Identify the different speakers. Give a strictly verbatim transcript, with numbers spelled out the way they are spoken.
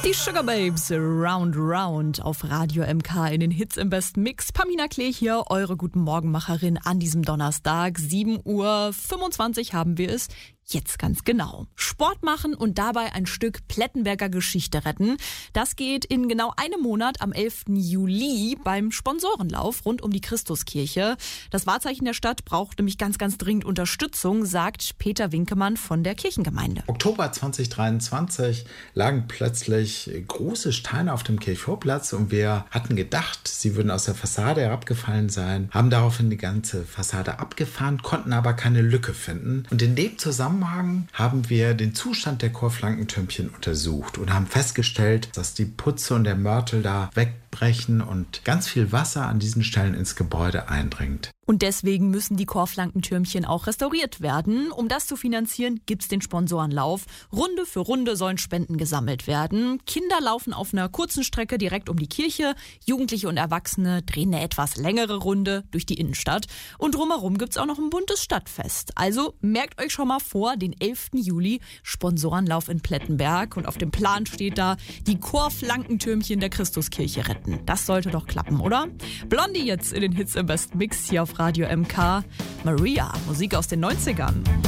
Speaker 1: Die Sugar Babes, Round Round auf Radio M K in den Hits im besten Mix. Pamina Klee hier, eure Guten Morgenmacherin an diesem Donnerstag. sieben Uhr fünfundzwanzig haben wir es. Jetzt ganz genau. Sport machen und dabei ein Stück Plettenberger Geschichte retten. Das geht in genau einem Monat am elften Juli beim Sponsorenlauf rund um die Christuskirche. Das Wahrzeichen der Stadt braucht nämlich ganz, ganz dringend Unterstützung, sagt Peter Winkemann von der Kirchengemeinde.
Speaker 2: Oktober zweitausenddreiundzwanzig lagen plötzlich große Steine auf dem Kirchvorplatz und wir hatten gedacht, sie würden aus der Fassade herabgefallen sein, haben daraufhin die ganze Fassade abgefahren, konnten aber keine Lücke finden. Und in dem Zusammenhang haben wir den Zustand der Chorflankentürmchen untersucht und haben festgestellt, dass die Putze und der Mörtel da wegbrechen und ganz viel Wasser an diesen Stellen ins Gebäude eindringt.
Speaker 1: Und deswegen müssen die Chorflankentürmchen auch restauriert werden. Um das zu finanzieren, gibt's den Sponsorenlauf. Runde für Runde sollen Spenden gesammelt werden. Kinder laufen auf einer kurzen Strecke direkt um die Kirche. Jugendliche und Erwachsene drehen eine etwas längere Runde durch die Innenstadt. Und drumherum gibt's auch noch ein buntes Stadtfest. Also merkt euch schon mal vor, den elften Juli, Sponsorenlauf in Plettenberg. Und auf dem Plan steht da, die Chorflankentürmchen der Christuskirche retten. Das sollte doch klappen, oder? Blondie jetzt in den Hits im besten Mix hier auf Radio M K. Maria, Musik aus den neunzigern.